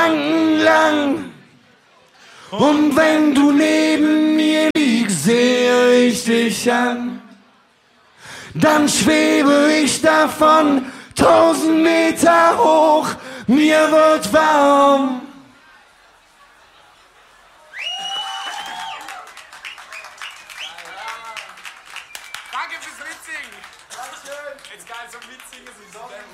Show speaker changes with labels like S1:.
S1: Gedanken lang. Und wenn du neben mir liegst, sehe ich dich an. Dann schwebe ich davon 1000 Meter hoch, mir wird warm.
S2: Danke fürs Mitsingen. Dankeschön. Jetzt kann ich so mitsingen.